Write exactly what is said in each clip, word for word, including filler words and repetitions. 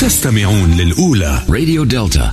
تستمعون للأولى راديو دلتا.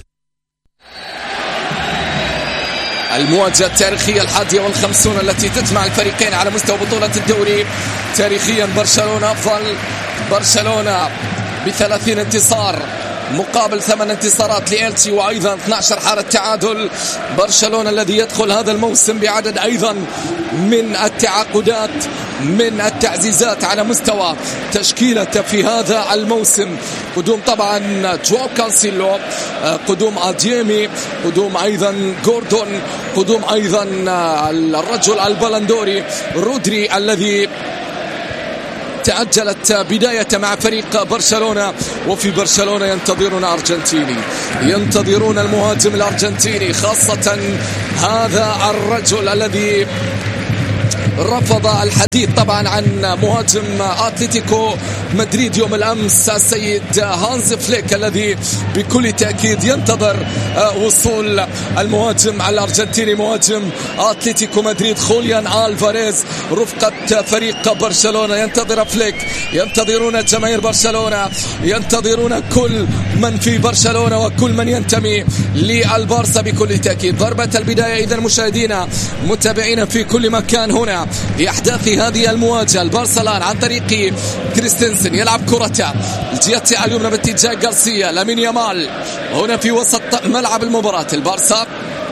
المواجهة التاريخية الحادية والخمسون التي تجمع الفريقين على مستوى بطولة الدوري. تاريخيا برشلونة أفضل، برشلونة بثلاثين انتصار مقابل ثمان انتصارات لإلتشي، وأيضا اثنتي عشرة حالة تعادل. برشلونة الذي يدخل هذا الموسم بعدد أيضا من التعاقدات، من التعزيزات على مستوى تشكيلته في هذا الموسم. قدوم طبعا جواو كانسيلو، قدوم أديمي، قدوم أيضا جوردون، قدوم أيضا الرجل البلندوري رودري الذي تأجلت بداية مع فريق برشلونة. وفي برشلونة ينتظرون أرجنتيني، ينتظرون المهاجم الأرجنتيني، خاصة هذا الرجل الذي رفض الحديث طبعا عن مهاجم أتلتيكو مدريد يوم الأمس السيد هانز فليك، الذي بكل تأكيد ينتظر وصول المهاجم الأرجنتيني مهاجم أتلتيكو مدريد خوليان ألفاريز رفقة فريق برشلونة. ينتظر فليك، ينتظرون جماهير برشلونة، ينتظرون كل من في برشلونة وكل من ينتمي للبارسا بكل تأكيد. ضربة البداية إذا مشاهدينا متابعينا في كل مكان هنا لأحداث هذه المواجهة. البارسا الآن عن طريق كريستنسن يلعب كرته الجهة اليمنى باتجاه غارسيا. لامين يامال هنا في وسط ملعب المباراة. البارسا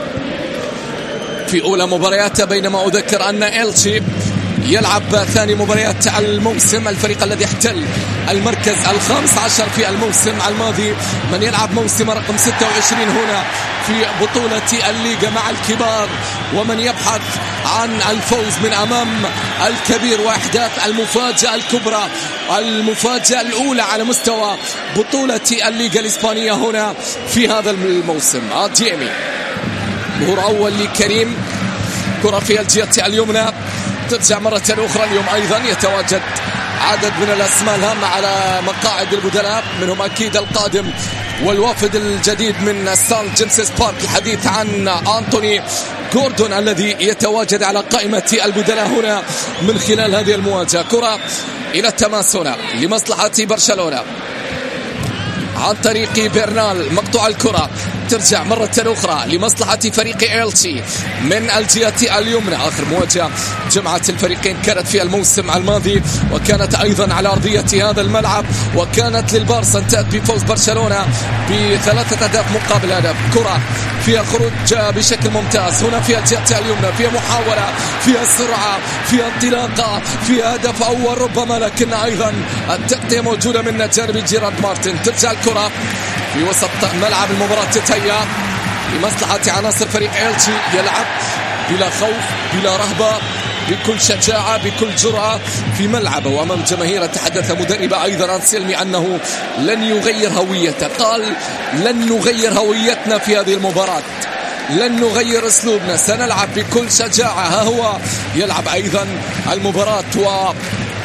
في أولى مبارياته، بينما أذكر أن إلتشي يلعب ثاني مباريات الموسم، الفريق الذي احتل المركز الخامس عشر في الموسم الماضي، من يلعب موسم رقم ستة وعشرين هنا في بطولة الليغا مع الكبار، ومن يبحث عن الفوز من أمام الكبير وإحداث المفاجأة الكبرى، المفاجأة الأولى على مستوى بطولة الليغا الإسبانية هنا في هذا الموسم. أديمي ظهور أول لكريم، كرة في الجهة اليمنى ترجع مرة أخرى. اليوم أيضا يتواجد عدد من الأسماء الهامة على مقاعد البدلاء، منهم أكيد القادم والوافد الجديد من سانت جيمسز بارك، الحديث عن أنتوني جوردون الذي يتواجد على قائمة البدلاء هنا من خلال هذه المواجهة. كرة إلى التماس هنا لمصلحة برشلونة عن طريق برنال، مقطوع الكرة ترجع مرة أخرى لمصلحة فريق إلتشي من الجهة اليمنى. آخر مواجهة جمعت الفريقين كانت في الموسم الماضي، وكانت أيضا على أرضية هذا الملعب، وكانت للبارسا انتهت بفوز برشلونة بثلاثة أهداف مقابل هدف. كرة فيها خروج بشكل ممتاز هنا في الجهة اليمنى، فيها محاولة، فيها سرعة، فيها انطلاقة، فيها هدف أول ربما، لكن أيضا التغطية موجودة من جانب جيرارد مارتن. ترجع الكرة في وسط ملعب المباراة، تتهيأ لمصلحة عناصر فريق إلتشي، يلعب بلا خوف بلا رهبة، بكل شجاعة بكل جرأة في ملعبه وأمام جماهير. تحدث مدربه أيضا أنسيلمي أنه لن يغير هويته، قال لن نغير هويتنا في هذه المباراة، لن نغير أسلوبنا، سنلعب بكل شجاعة. ها هو يلعب أيضا المباراة، و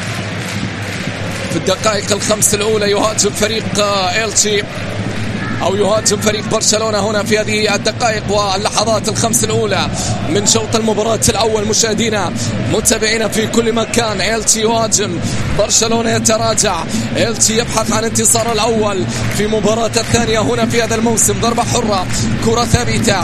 في الدقائق الخمس الأولى يهاجم فريق إلتشي أو يهاجم فريق برشلونة هنا في هذه الدقائق واللحظات الخمس الأولى من شوط المباراة الأول. مشاهدينا متابعينا في كل مكان، إلتشي يهاجم، برشلونة يتراجع، إلتشي يبحث عن انتصار الأول في مباراة الثانية هنا في هذا الموسم. ضربة حرة، كرة ثابتة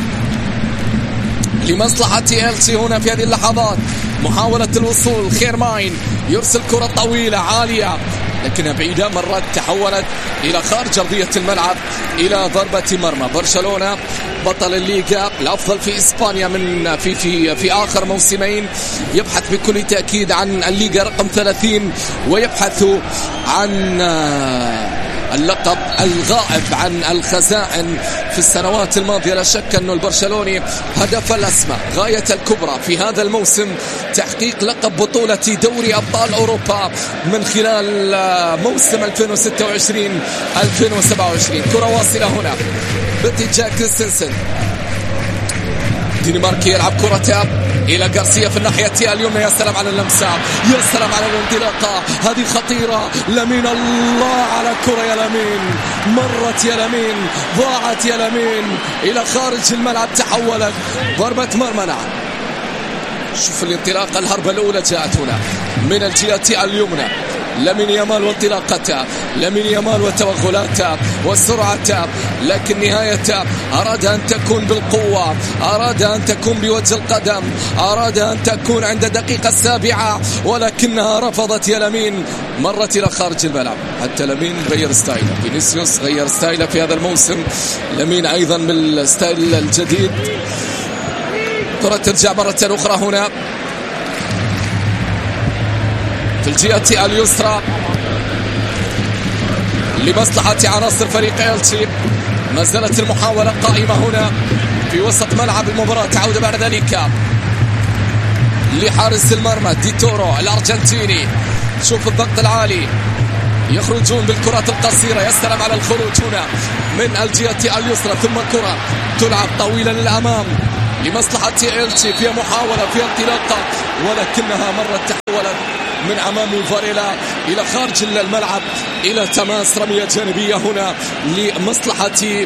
لمصلحة إلتشي هنا في هذه اللحظات، محاولة الوصول، خيرماين يرسل كرة طويلة عالية لكنها بعيدة، مرات تحولت إلى خارج أرضية الملعب إلى ضربة مرمى. برشلونة بطل الليغا الأفضل في إسبانيا من في في في آخر موسمين، يبحث بكل تأكيد عن الليغا رقم ثلاثين، ويبحث عن اللقب الغائب عن الخزائن في السنوات الماضية. لا شك أن البرشلوني هدف الأسمى، غاية الكبرى في هذا الموسم تحقيق لقب بطولة دوري أبطال أوروبا من خلال موسم ألفين وستة وعشرين ألفين وسبعة وعشرين. كرة واصلة هنا باتجاه كريستنسن، دنماركي يلعب كرة إلى غارسيا في الناحية اليمنى. يا سلام على اللمسة، يا سلام على الانطلاقة، هذه خطيرة. لامين، الله على كرة يا لامين، مرت يا لامين، ضاعت يا لامين إلى خارج الملعب، تحولت ضربة مرمى. نعم، شوف الانطلاقة، الهربة الأولى جاءت هنا من الجهة اليمنى لامين يامال وانطلاقته، لامين يامال وتوغلاته وسرعته، لكن نهايته أراد أن تكون بالقوة، أراد أن تكون بوجه القدم، أراد أن تكون عند دقيقة السابعة، ولكنها رفضت يا لامين، مرت إلى خارج الملعب. حتى لامين غير ستايله، فينيسيوس غير ستايله في هذا الموسم، لامين أيضا بالستايل الجديد. كرة ترجع مرة أخرى هنا في الجهة اليسرى لمصلحة عناصر فريق إلتشي. ما زالت المحاولة قائمة هنا في وسط ملعب المباراة. تعود بعد ذلك لحارس المرمى دي تورو الأرجنتيني. شوف الضغط العالي، يخرجون بالكرات القصيرة. يستلم على الخروج هنا من الجهة اليسرى، ثم كرة تلعب طويلة للأمام لمصلحة إلتشي. فيها محاولة، فيها انطلاقة، ولكنها مرت تحولت من أمام فاريلا إلى خارج الملعب، إلى تماس رمية جانبية هنا لمصلحة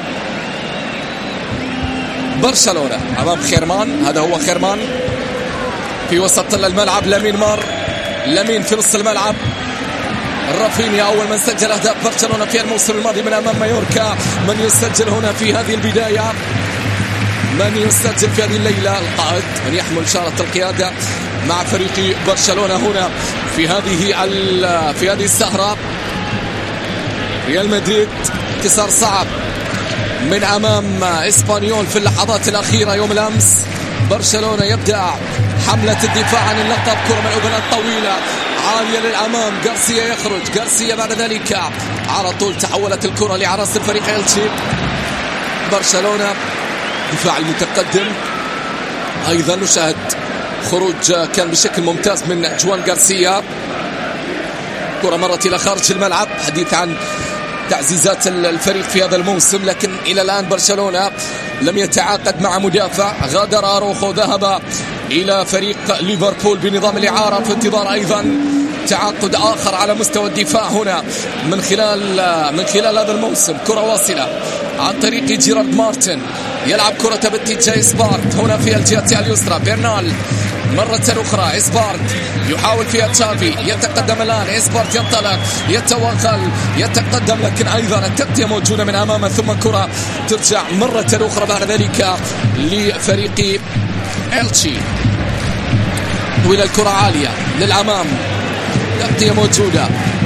برشلونة أمام خيرمان. هذا هو خيرمان في وسط الملعب. لامين مار، لامين في نص الملعب. رافينيا أول من سجل أهداف برشلونة في الموسم الماضي من أمام مايوركا. من يسجل هنا في هذه البداية؟ من يسجل في هذه الليلة؟ القائد من يحمل شارة القيادة مع فريق برشلونة هنا في هذه في هذه السهرة. ريال مدريد انتصار صعب من أمام إسبانيول في اللحظات الأخيرة يوم الأمس. برشلونة يبدأ حملة الدفاع عن اللقب. كرة ملعوبة طويلة عالية للأمام. غارسيا يخرج، غارسيا بعد ذلك على طول تحولت الكرة لعناصر فريق إلتشي. برشلونة دفاع المتقدم أيضا. نشاهد خروج كان بشكل ممتاز من جوان غارسيا. كرة مرت إلى خارج الملعب. حديث عن تعزيزات الفريق في هذا الموسم، لكن إلى الآن برشلونة لم يتعاقد مع مدافع. غادر أروخو، ذهب إلى فريق ليفربول بنظام الإعارة في انتظار أيضا تعاقد آخر على مستوى الدفاع هنا من خلال من خلال هذا الموسم. كرة واصلة عن طريق جيرارد مارتن، يلعب كرة باتجاه إسبارت هنا في الجهة اليسرى. بيرنال مرة أخرى. إسبارت يحاول فيها تشافي، يتقدم الآن. إسبارت ينطلق، يتوغل، يتقدم، لكن أيضا التغطية موجودة من أمامه. ثم كرة ترجع مرة أخرى بعد ذلك لفريق إلتشي. وإلى الكرة عالية للأمام، تغطية موجودة.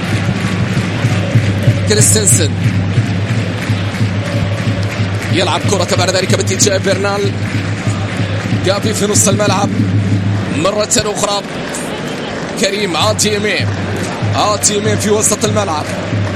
كريستنسن يلعب كرة بعد ذلك باتجاه بيرنال. جافي في نص الملعب مرة أخرى. كريم آتيمي، آتيمي في وسط الملعب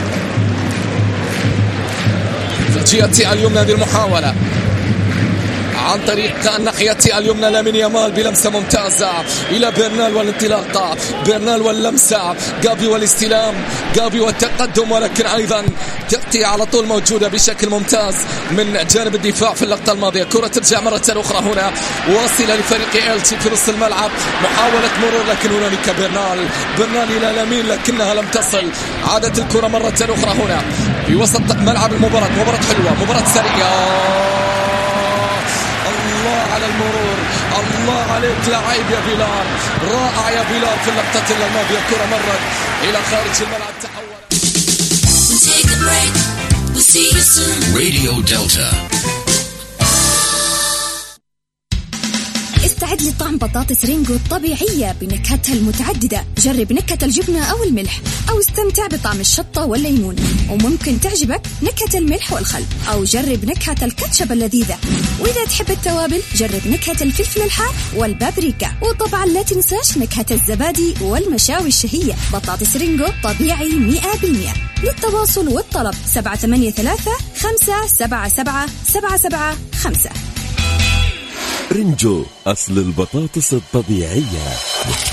في الجهة اليمنى. هذه المحاولة عن طريق الناحية اليمنى. لامين يامال بلمسة ممتازة إلى بيرنال والانطلاقة. بيرنال واللمسة. جافي والاستلام. جافي والتقدم، ولكن أيضا تغطية على طول موجودة بشكل ممتاز من جانب الدفاع في اللقطة الماضية. كرة ترجع مرة أخرى هنا واصلة لفريق إلتشي في نص الملعب. محاولة مرور، لكن هنالك بيرنال. بيرنال إلى لامين، لكنها لم تصل. عادت الكرة مرة أخرى هنا في وسط ملعب المباراة. مباراة حلوة، مباراة سريعة. الله على المرور، الله عليك لاعب يا بلال، رائع يا بلال في اللقطة الماضية. كرة مرت إلى خارج الملعب، تحول. راديو دلتا. استعد لطعم بطاطس رينجو الطبيعية بنكهتها المتعددة. جرب نكهة الجبنة أو الملح، أو استمتع بطعم الشطة والليمون. وممكن تعجبك نكهة الملح والخل، أو جرب نكهة الكاتشب اللذيذة. وإذا تحب التوابل جرب نكهة الفلفل الحار والبابريكا. وطبعا لا تنساش نكهة الزبادي والمشاوي الشهية. بطاطس رينجو طبيعي مئة بالمئة. للتواصل والطلب سبعة ثمانية ثلاثة خمسة سبعة سبعة سبعة سبعة خمسة. رينجو أصل البطاطس الطبيعية.